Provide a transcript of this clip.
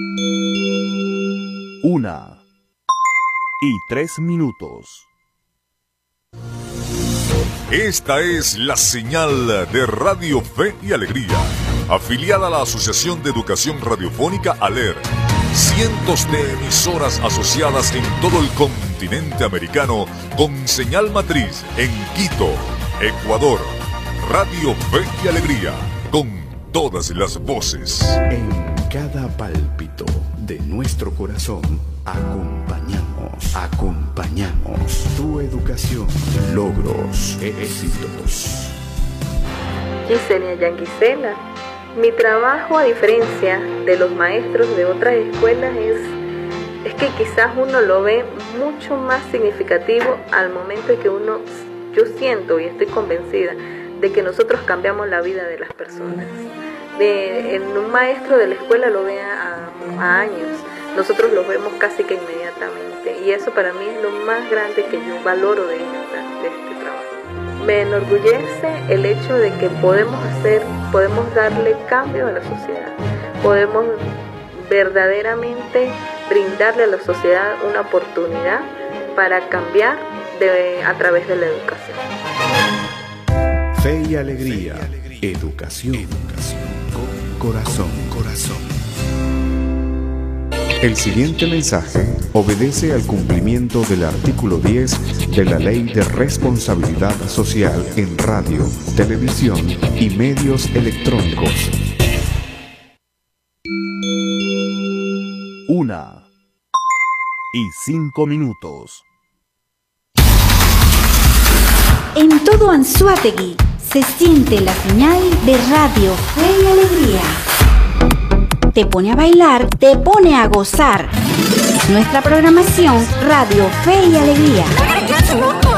1:03. Esta es la señal de Radio Fe y Alegría, afiliada a la Asociación de Educación Radiofónica ALER. Cientos de emisoras asociadas en todo el continente americano con señal matriz en Quito, Ecuador. Radio Fe y Alegría, con todas las voces. En cada pálpito de nuestro corazón, acompañamos tu educación, logros, éxitos. Yesenia Yanguisela, mi trabajo, a diferencia de los maestros de otras escuelas, es que quizás uno lo ve mucho más significativo al momento en que yo siento y estoy convencida de que nosotros cambiamos la vida de las personas. En un maestro de la escuela lo ve a años, nosotros lo vemos casi que inmediatamente, y eso para mí es lo más grande que yo valoro de este trabajo. Me enorgullece el hecho de que podemos darle cambio a la sociedad, podemos verdaderamente brindarle a la sociedad una oportunidad para cambiar a través de la educación. Fe y Alegría, educación con corazón. El siguiente mensaje obedece al cumplimiento del artículo 10 de la Ley de Responsabilidad Social en Radio, Televisión y Medios Electrónicos. 1:05. En todo Anzoátegui se siente la señal de Radio Fe y Alegría. Te pone a bailar, te pone a gozar. Nuestra programación, Radio Fe y Alegría.